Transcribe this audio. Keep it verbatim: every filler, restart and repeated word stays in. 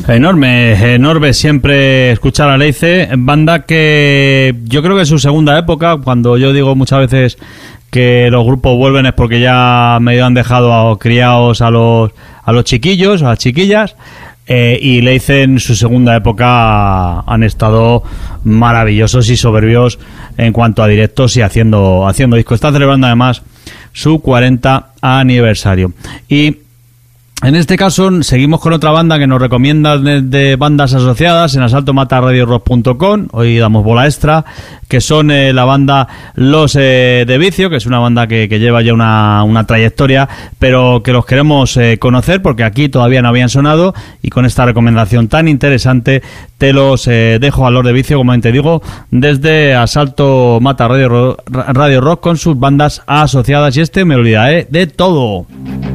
Enorme, enorme siempre escuchar a Leice, banda que yo creo que es su segunda época. Cuando yo digo muchas veces que los grupos vuelven es porque ya medio han dejado a, criados a los a los chiquillos, a las chiquillas, eh, y Leice en su segunda época han estado maravillosos y soberbios en cuanto a directos y haciendo haciendo discos. Está celebrando además su cuarenta aniversario. Y en este caso seguimos con otra banda que nos recomienda de, de bandas asociadas en asalto mata radio rock punto com. Hoy damos bola extra, que son eh, la banda Los eh, de Vicio, que es una banda que, que lleva ya una, una trayectoria, pero que los queremos eh, conocer porque aquí todavía no habían sonado, y con esta recomendación tan interesante te los eh, dejo a Los de Vicio, como te digo, desde asalto mata radio, radio rock con sus bandas asociadas. Y este me olvidaré de todo.